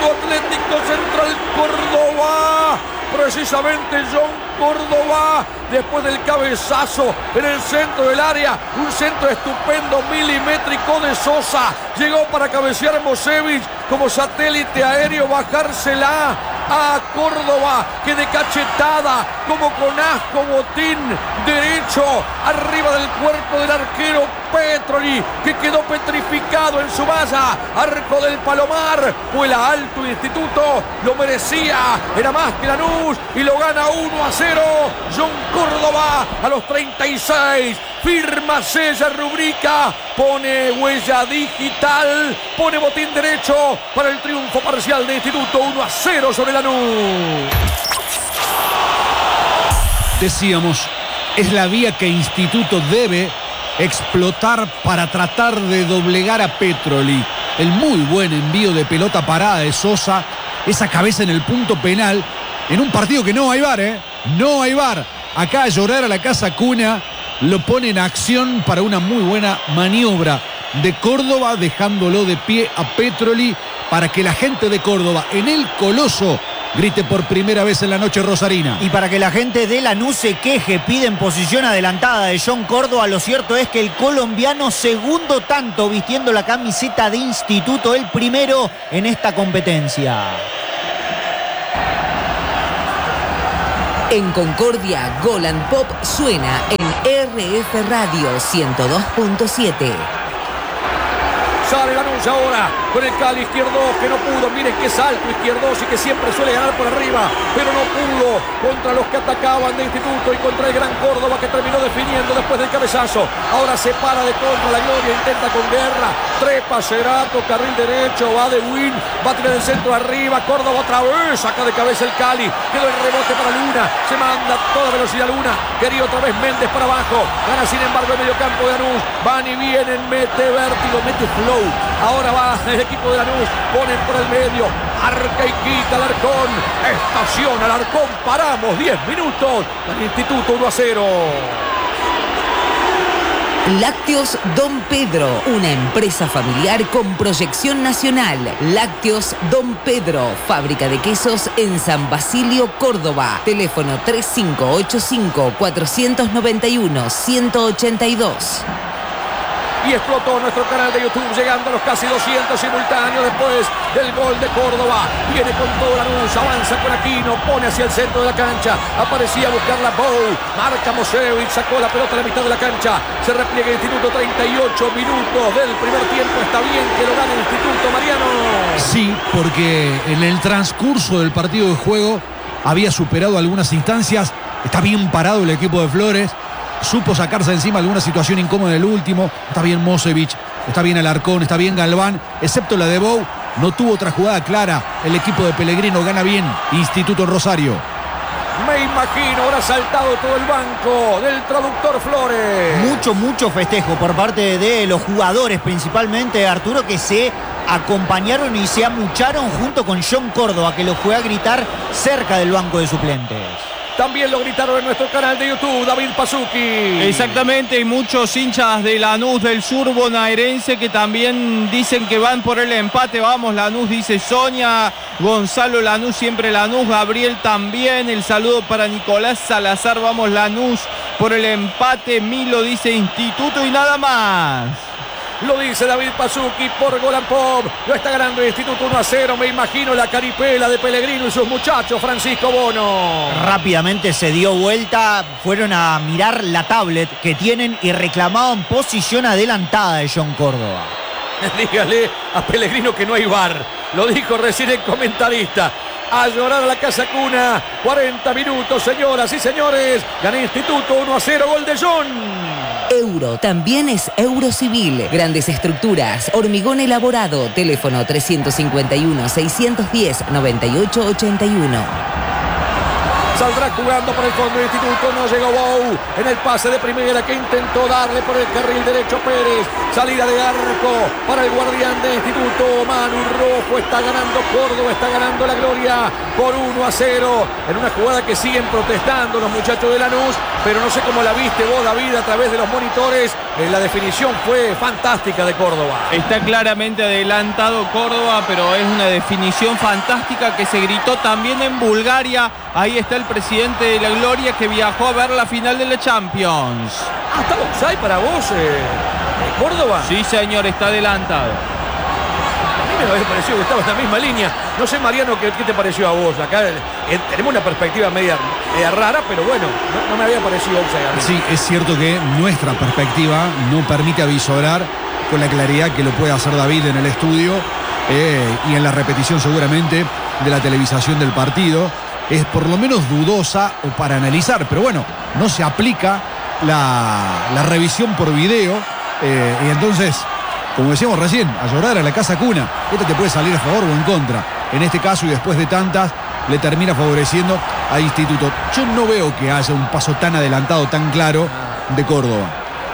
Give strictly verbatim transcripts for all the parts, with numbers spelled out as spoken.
Instituto Atlético Central Córdoba. Precisamente John Córdoba, después del cabezazo en el centro del área, un centro estupendo, milimétrico de Sosa, llegó para cabecear Mosevich como satélite aéreo, bajársela a Córdoba, que de cachetada, como con asco, botín derecho, arriba del cuerpo del arquero Petroli, que quedó petrificado en su valla, arco del Palomar, vuela alto Instituto, lo merecía, era más que Lanús, y lo gana uno a cero, John Córdoba a los treinta y seis, firma, sella, rubrica, pone huella digital, pone botín derecho para el triunfo parcial de Instituto, uno a cero sobre Lanús. Decíamos, es la vía que Instituto debe explotar para tratar de doblegar a Petroli. El muy buen envío de pelota parada de Sosa, esa cabeza en el punto penal, en un partido que no hay V A R, ¿eh? No hay V A R. Acá a llorar a la casa cuna, lo pone en acción para una muy buena maniobra de Córdoba, dejándolo de pie a Petroli para que la gente de Córdoba en el Coloso grite por primera vez en la noche rosarina. Y para que la gente de Lanús se queje, piden posición adelantada de John Córdoba. Lo cierto es que el colombiano, segundo tanto vistiendo la camiseta de Instituto, el primero en esta competencia. En Concordia, Gol and Pop suena en R F Radio ciento dos punto siete. Sale Lanús ahora con el Cali izquierdo, que no pudo. Miren qué salto izquierdo, y que siempre suele ganar por arriba, pero no pudo contra los que atacaban de Instituto y contra el gran Córdoba, que terminó definiendo después del cabezazo. Ahora se para de contra la Gloria, intenta con Guerra, trepa Cerato, carril derecho, va de Win, va a tirar el centro arriba, Córdoba otra vez, saca de cabeza el Cali, quedó el rebote para Luna, se manda toda velocidad Luna, quería otra vez Méndez para abajo, gana sin embargo el mediocampo de Lanús, van y vienen, mete vértigo, mete flow. Ahora va el equipo de Lanús, ponen por el medio, arca y quita Alarcón, estaciona Alarcón, paramos diez minutos, el Instituto uno a cero. Lácteos Don Pedro, una empresa familiar con proyección nacional. Lácteos Don Pedro, fábrica de quesos en San Basilio, Córdoba. Teléfono tres cinco ocho cinco, cuatro nueve uno, uno ocho dos. Y explotó nuestro canal de YouTube, llegando a los casi doscientos simultáneos después del gol de Córdoba. Viene con todo Lanús, avanza con Aquino, pone hacia el centro de la cancha, aparecía a buscar la Bow, marca Mosevich, sacó la pelota a la mitad de la cancha, se repliega el Instituto, treinta y ocho minutos del primer tiempo. Está bien que lo gane el Instituto, Mariano. Sí, porque en el transcurso del partido de juego había superado algunas instancias, está bien parado el equipo de Flores, supo sacarse encima alguna situación incómoda en el último. Está bien Mosevich, está bien Alarcón, está bien Galván, excepto la de Bou. No tuvo otra jugada clara. El equipo de Pellegrino gana bien. Instituto Rosario. Me imagino, habrá saltado todo el banco del traductor Flores. Mucho, mucho festejo por parte de los jugadores, principalmente Arturo, que se acompañaron y se amucharon junto con John Córdoba, que lo fue a gritar cerca del banco de suplentes. También lo gritaron en nuestro canal de YouTube, David Pasuki. Exactamente, y muchos hinchas de Lanús del sur bonaerense que también dicen que van por el empate. Vamos Lanús, dice Sonia. Gonzalo Lanús, siempre Lanús. Gabriel también. El saludo para Nicolás Salazar. Vamos Lanús por el empate. Milo dice Instituto y nada más. Lo dice David Pasuki por Gol and Pop. Lo está ganando el Instituto uno a cero. Me imagino la caripela de Pellegrino y sus muchachos. Francisco Bono. Rápidamente se dio vuelta. Fueron a mirar la tablet que tienen y reclamaban posición adelantada de John Córdoba. Dígale a Pellegrino que no hay V A R. Lo dijo recién el comentarista. A llorar a la casa cuna. cuarenta minutos, señoras y señores. Gana Instituto uno a cero. Gol de John. Euro, también es Eurocivil. Grandes estructuras, hormigón elaborado. Teléfono tres cinco uno, seis uno cero, nueve ocho ocho uno. Saldrá jugando por el fondo del Instituto. No llegó Bou en el pase de primera que intentó darle por el carril derecho Pérez. salida de arco para el guardián de Instituto. Manu Rojo, está ganando Córdoba, está ganando la Gloria por uno a cero. En una jugada que siguen protestando los muchachos de Lanús, pero no sé cómo la viste vos, David, a través de los monitores. La definición fue fantástica de Córdoba. Está claramente adelantado Córdoba, pero es una definición fantástica que se gritó también en Bulgaria. Ahí está el presidente de la Gloria que viajó a ver la final de la Champions. Ah, ¿está offside para vos, eh, Córdoba? Sí, señor, está adelantado. A mí me había parecido que estaba en la misma línea. No sé, Mariano, ¿qué, qué te pareció a vos? Acá eh, tenemos una perspectiva media, media rara, pero bueno, no, no me había parecido offside a mí. Sí, es cierto que nuestra perspectiva no permite avisorar con la claridad que lo puede hacer David en el estudio eh, y en la repetición seguramente de la televisación del partido. Es por lo menos dudosa o para analizar, pero bueno, no se aplica la, la revisión por video eh, y entonces, como decíamos recién, a llorar a la casa cuna. Esto te puede salir a favor o en contra. En este caso y después de tantas, le termina favoreciendo a Instituto. Yo no veo que haya un paso tan adelantado, tan claro de Córdoba.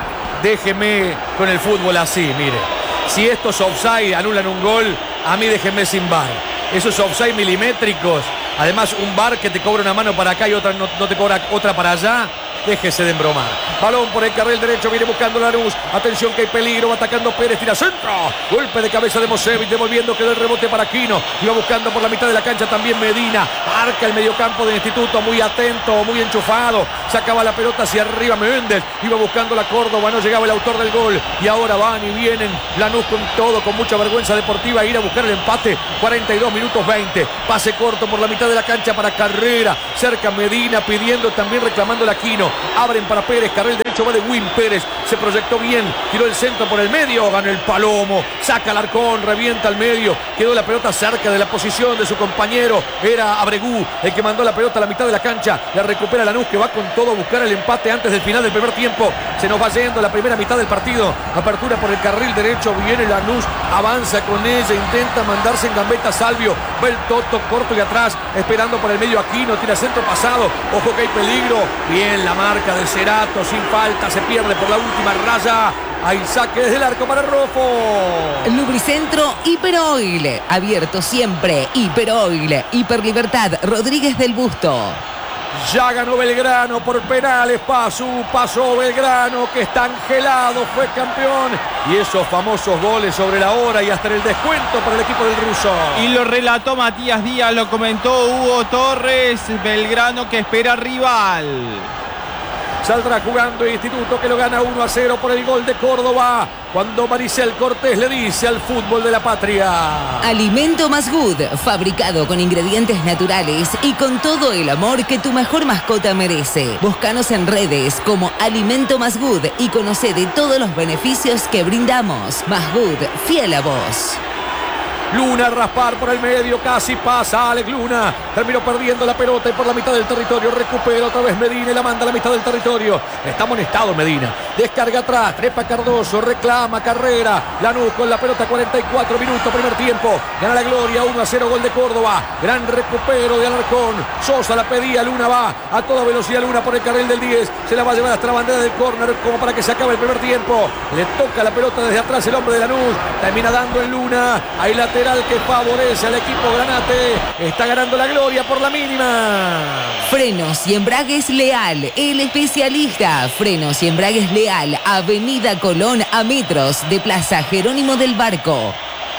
Déjeme con el fútbol así, mire. Si estos offside anulan un gol, a mí déjeme sin V A R. Esos offside milimétricos, además un V A R que te cobra una mano para acá y otra no, no te cobra otra para allá, déjese de embromar. Balón por el carril derecho, viene buscando Lanús. Atención que hay peligro, va atacando Pérez, tira centro. Golpe de cabeza de Mosevic, devolviendo, quedó el rebote para Quino. Iba buscando por la mitad de la cancha también Medina. Arca el mediocampo de Instituto, muy atento, muy enchufado. Sacaba la pelota hacia arriba Méndez. Iba buscando la Córdoba, no llegaba el autor del gol. Y ahora van y vienen Lanús con todo, con mucha vergüenza deportiva. Ir a buscar el empate. cuarenta y dos minutos veinte. Pase corto por la mitad de la cancha para Carrera. Cerca Medina pidiendo, también reclamando la Quino. Abren para Pérez, carril derecho va de Win Pérez, se proyectó bien, tiró el centro por el medio, gana el Palomo, saca el Arcón, revienta al medio, quedó la pelota cerca de la posición de su compañero, era Abregú el que mandó la pelota a la mitad de la cancha, la recupera Lanús que va con todo a buscar el empate antes del final del primer tiempo, se nos va yendo la primera mitad del partido, apertura por el carril derecho, viene Lanús, avanza con ella, intenta mandarse en gambeta Salvio, va el Toto corto y atrás, esperando por el medio Aquino, tira centro pasado, ojo que hay peligro, bien la marca de Cerato, sin falta, se pierde por la última raya. Hay saque desde el arco para Rofo. Lubricentro Hiperoil, abierto siempre. Hiperoil, Hiperlibertad, Rodríguez del Busto. Ya ganó Belgrano por penales, pasó, pasó Belgrano que está angelado, fue campeón. Y esos famosos goles sobre la hora y hasta en el descuento para el equipo del ruso. Y lo relató Matías Díaz, lo comentó Hugo Torres, Belgrano que espera rival. Saldrá jugando Instituto que lo gana uno a cero por el gol de Córdoba. Cuando Maricel Cortés le dice al fútbol de la patria. Alimento Más Good, fabricado con ingredientes naturales y con todo el amor que tu mejor mascota merece. Búscanos en redes como Alimento Más Good y conoce de todos los beneficios que brindamos. Más Good, fiel a vos. Luna a raspar por el medio, casi pasa Alex Luna, terminó perdiendo la pelota y por la mitad del territorio recupera otra vez Medina y la manda a la mitad del territorio, está amonestado Medina, descarga atrás, trepa Cardoso, reclama Carrera, Lanús con la pelota, cuarenta y cuatro minutos, primer tiempo, gana la Gloria, uno a cero, gol de Córdoba, gran recupero de Alarcón, Sosa la pedía, Luna va a toda velocidad, Luna por el carril del diez, se la va a llevar hasta la bandera del córner como para que se acabe el primer tiempo, le toca la pelota desde atrás el hombre de Lanús, termina dando en Luna, ahí la que favorece al equipo Granate. Está ganando la Gloria por la mínima. Frenos y embragues Leal, el especialista. Frenos y embragues Leal, Avenida Colón a metros de Plaza Jerónimo del Barco.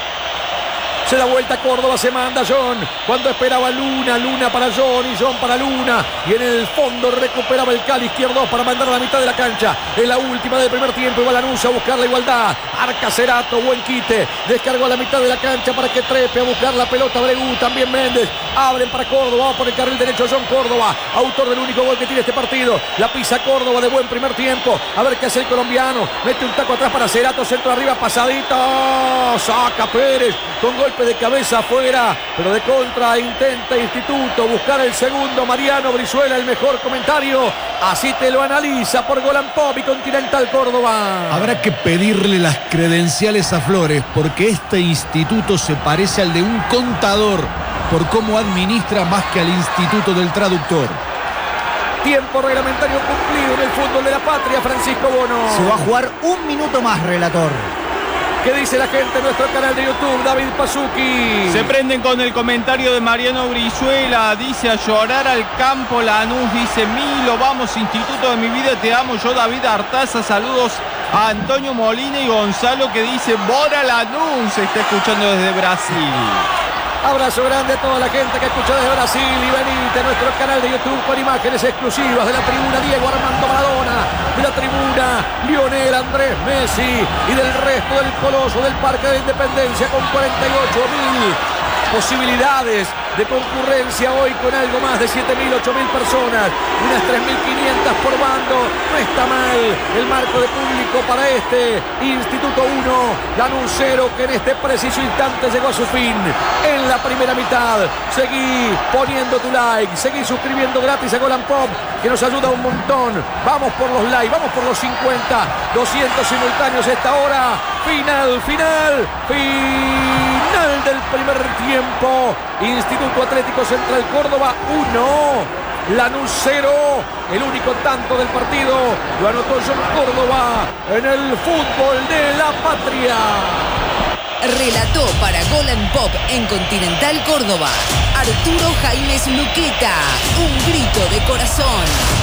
Se da vuelta Córdoba, se manda John. Cuando esperaba Luna, Luna para John y John para Luna. Y en el fondo recuperaba el Cali izquierdo para mandar a la mitad de la cancha. En la última del primer tiempo iba Lanús a buscar la igualdad. Arca Cerato, buen quite. Descargó a la mitad de la cancha para que trepe a buscar la pelota Bregú. También Méndez. Abren para Córdoba. Va por el carril derecho John Córdoba. Autor del único gol que tiene este partido. La pisa Córdoba de buen primer tiempo. A ver qué hace el colombiano. Mete un taco atrás para Cerato. Centro arriba, pasadito. Saca Pérez con golpe de cabeza afuera, pero de contra intenta Instituto buscar el segundo. Mariano Brizuela, el mejor comentario, así te lo analiza por Golan Pop y Continental Córdoba. Habrá que pedirle las credenciales a Flores porque este instituto se parece al de un contador por cómo administra más que al instituto del traductor. Tiempo reglamentario cumplido en el fútbol de la patria, Francisco Bono. Se va a jugar un minuto más, relator. ¿Qué dice la gente en nuestro canal de YouTube? David Pasuki. Se prenden con el comentario de Mariano Brizuela. Dice: a llorar al campo Lanús. Dice: Milo, vamos, instituto de mi vida, te amo. Yo, David Artaza. Saludos a Antonio Molina y Gonzalo, que dice: Bora Lanús. Se está escuchando desde Brasil. Abrazo grande a toda la gente que escucha desde Brasil y venite a nuestro canal de YouTube con imágenes exclusivas de la tribuna Diego Armando Maradona, de la tribuna Lionel Andrés Messi y del resto del coloso del Parque de la Independencia con cuarenta y ocho mil posibilidades de concurrencia hoy con algo más de siete mil, ocho mil personas, unas tres mil quinientas por bando. No está mal el marco de público para este Instituto uno, Lanús cero, que en este preciso instante llegó a su fin en la primera mitad. Seguí poniendo tu like, seguí suscribiendo gratis a Golan Pop, que nos ayuda un montón. Vamos por los likes, vamos por los cincuenta, doscientos simultáneos a esta hora. Final, final, final del primer tiempo. Instituto Atlético Central Córdoba uno, Lanús cero. El único tanto del partido lo anotó John Córdoba en el fútbol de la patria. Relató para Golan Pop en Continental Córdoba Arturo Jaimes Luqueta. Un grito de corazón.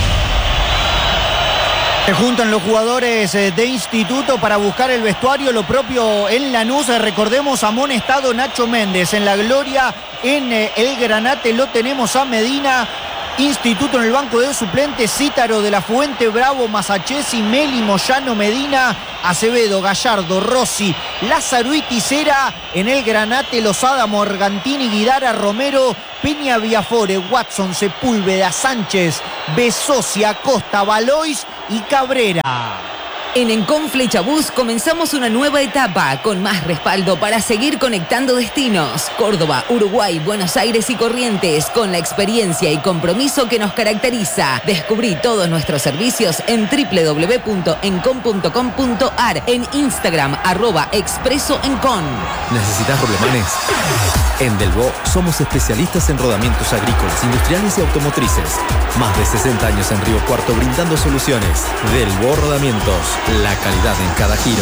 Se juntan los jugadores de Instituto para buscar el vestuario, lo propio en Lanús. Recordemos, amonestado Nacho Méndez. En la gloria, en el Granate, lo tenemos a Medina. Instituto en el banco de suplentes: Cítaro, De la Fuente, Bravo, Masachesi, Meli, Moyano, Medina, Acevedo, Gallardo, Rossi, Lázaro y Tisera. En el Granate, Lozada, Morgantini, Guidara, Romero, Peña, Viafore, Watson, Sepúlveda, Sánchez, Besocia, Costa, Valois y Cabrera. En Encon Flechabús comenzamos una nueva etapa con más respaldo para seguir conectando destinos. Córdoba, Uruguay, Buenos Aires y Corrientes, con la experiencia y compromiso que nos caracteriza. Descubrí todos nuestros servicios en doble u doble u doble u punto encon punto com punto a r, en Instagram, arroba Expreso Encon. ¿Necesitas rodemanes? En Delbo somos especialistas en rodamientos agrícolas, industriales y automotrices. Más de sesenta años en Río Cuarto brindando soluciones. Delbo Rodamientos, la calidad en cada giro.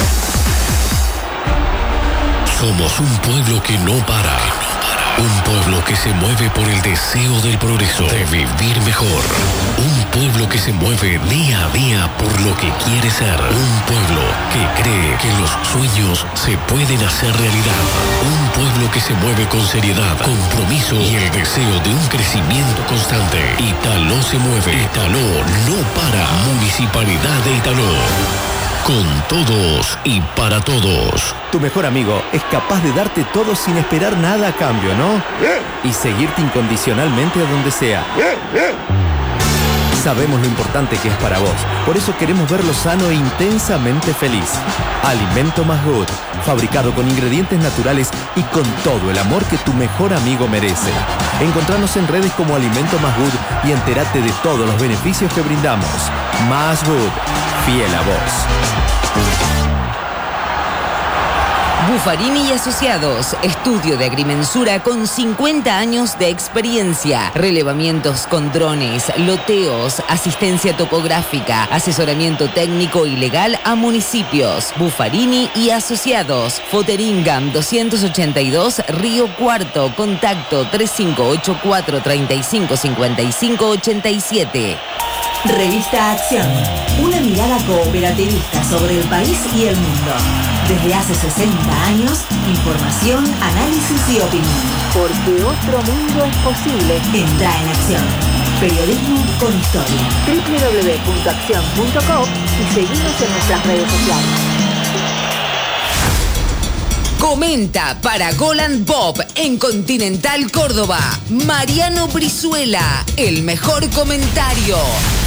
Somos un pueblo que no para. Un pueblo que se mueve por el deseo del progreso, de vivir mejor. Un pueblo que se mueve día a día por lo que quiere ser. Un pueblo que cree que los sueños se pueden hacer realidad. Un pueblo que se mueve con seriedad, compromiso y el deseo de un crecimiento constante. Italó se mueve. Italó no para. Municipalidad de Italó. Con todos y para todos. Tu mejor amigo es capaz de darte todo sin esperar nada a cambio, ¿no? Y seguirte incondicionalmente a donde sea. Sabemos lo importante que es para vos. Por eso queremos verlo sano e intensamente feliz. Alimento Más Good, fabricado con ingredientes naturales y con todo el amor que tu mejor amigo merece. Encontranos en redes como Alimento Más Good y entérate de todos los beneficios que brindamos. Más Good, fiel a vos. Buffarini y Asociados, estudio de agrimensura con cincuenta años de experiencia, relevamientos con drones, loteos, asistencia topográfica, asesoramiento técnico y legal a municipios. Buffarini y Asociados, Foteringam doscientos ochenta y dos, Río Cuarto, contacto tres cinco ocho cuatro, tres cinco cinco cinco, ocho siete. Revista Acción, una mirada cooperativista sobre el país y el mundo. Desde hace sesenta años, información, análisis y opinión. Porque otro mundo es posible. Entra en Acción. Periodismo con historia. doble u doble u doble u punto acción punto com y seguimos en nuestras redes sociales. Comenta para Golan Pop en Continental Córdoba, Mariano Brizuela, el mejor comentario.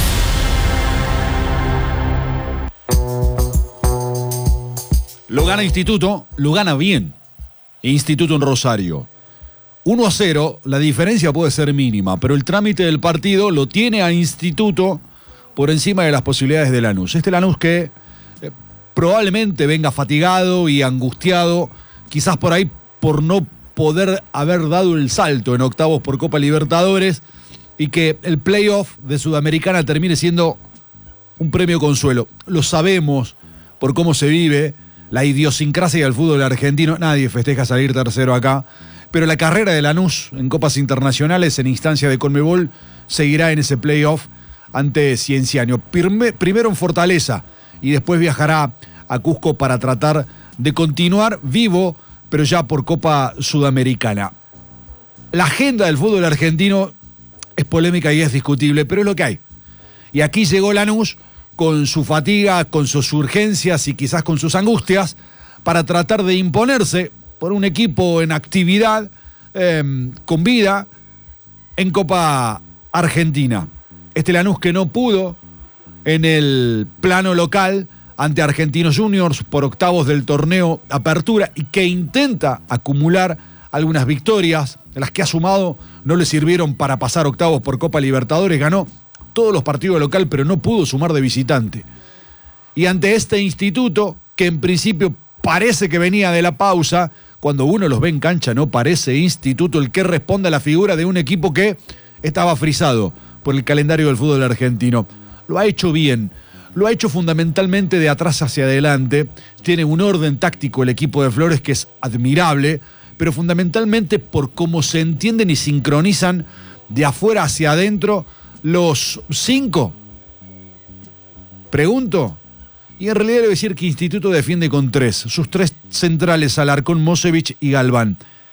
Lo gana Instituto, lo gana bien. Instituto en Rosario. uno a cero, la diferencia puede ser mínima, pero el trámite del partido lo tiene a Instituto por encima de las posibilidades de Lanús. Este Lanús que eh, probablemente venga fatigado y angustiado, quizás por ahí por no poder haber dado el salto en octavos por Copa Libertadores, y que el playoff de Sudamericana termine siendo un premio consuelo. Lo sabemos por cómo se vive la idiosincrasia del fútbol argentino. Nadie festeja salir tercero acá, pero la carrera de Lanús en copas internacionales en instancia de Conmebol seguirá en ese playoff ante Cienciano. Primero en Fortaleza y después viajará a Cusco para tratar de continuar vivo, pero ya por Copa Sudamericana. La agenda del fútbol argentino es polémica y es discutible, pero es lo que hay. Y aquí llegó Lanús con su fatiga, con sus urgencias y quizás con sus angustias para tratar de imponerse por un equipo en actividad, eh, con vida, en Copa Argentina. Este Lanús que no pudo en el plano local ante Argentinos Juniors por octavos del torneo Apertura y que intenta acumular algunas victorias, las que ha sumado no le sirvieron para pasar octavos por Copa Libertadores, ganó todos los partidos de local, pero no pudo sumar de visitante. Y ante este instituto, que en principio parece que venía de la pausa, cuando uno los ve en cancha no parece instituto el que responde a la figura de un equipo que estaba frisado por el calendario del fútbol argentino. Lo ha hecho bien, lo ha hecho fundamentalmente de atrás hacia adelante, tiene un orden táctico el equipo de Flores que es admirable, pero fundamentalmente por cómo se entienden y sincronizan de afuera hacia adentro los cinco. Pregunto, y en realidad le voy a decir que Instituto defiende con tres, sus tres centrales, Alarcón, Mosevich y Galván,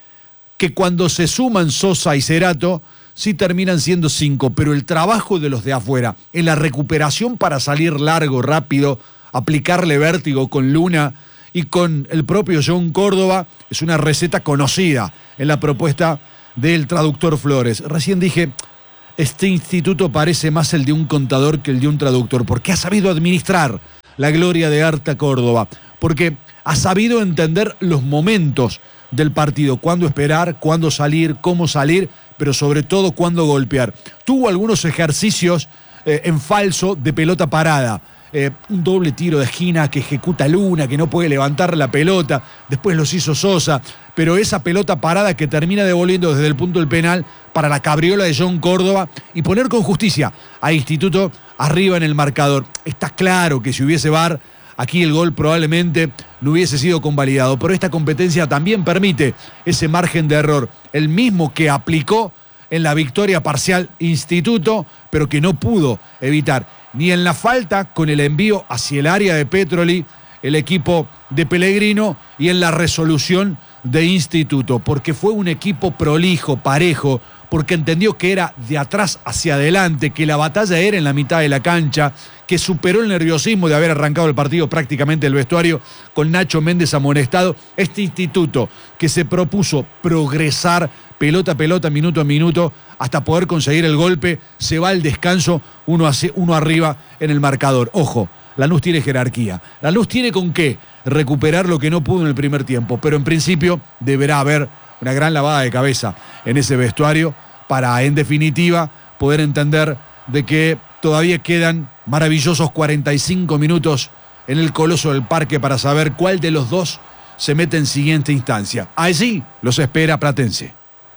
que cuando se suman Sosa y Cerato, sí terminan siendo cinco, pero el trabajo de los de afuera, en la recuperación para salir largo, rápido, aplicarle vértigo con Luna y con el propio John Córdoba, es una receta conocida en la propuesta del traductor Flores. Recién dije, este instituto parece más el de un contador que el de un traductor, porque ha sabido administrar la gloria de Arta Córdoba, porque ha sabido entender los momentos del partido, cuándo esperar, cuándo salir, cómo salir, pero sobre todo cuándo golpear. Tuvo algunos ejercicios eh, en falso de pelota parada, eh, un doble tiro de esquina que ejecuta Luna, que no puede levantar la pelota, después los hizo Sosa, pero esa pelota parada que termina devolviendo desde el punto del penal para la cabriola de John Córdoba y poner con justicia a Instituto arriba en el marcador. Está claro que si hubiese V A R, aquí el gol probablemente no hubiese sido convalidado, pero esta competencia también permite ese margen de error, el mismo que aplicó en la victoria parcial Instituto, pero que no pudo evitar ni en la falta con el envío hacia el área de Petroli, el equipo de Pellegrino, y en la resolución de Instituto, porque fue un equipo prolijo, parejo, porque entendió que era de atrás hacia adelante, que la batalla era en la mitad de la cancha, que superó el nerviosismo de haber arrancado el partido prácticamente el vestuario con Nacho Méndez amonestado. Este Instituto que se propuso progresar pelota a pelota, minuto a minuto, hasta poder conseguir el golpe, se va al descanso uno, hacia, uno arriba en el marcador. Ojo, Lanús tiene jerarquía, Lanús tiene con qué recuperar lo que no pudo en el primer tiempo, pero en principio deberá haber una gran lavada de cabeza en ese vestuario para, en definitiva, poder entender de que todavía quedan maravillosos cuarenta y cinco minutos en el Coloso del Parque para saber cuál de los dos se mete en siguiente instancia. Allí los espera Platense.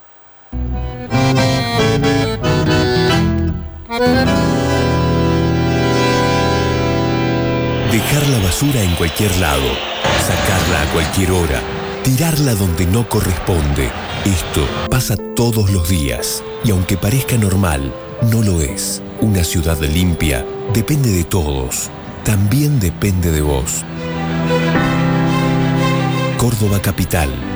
Dejar la basura en cualquier lado, sacarla a cualquier hora, tirarla donde no corresponde. Esto pasa todos los días y aunque parezca normal, no lo es. Una ciudad limpia depende de todos, también depende de vos. Córdoba Capital.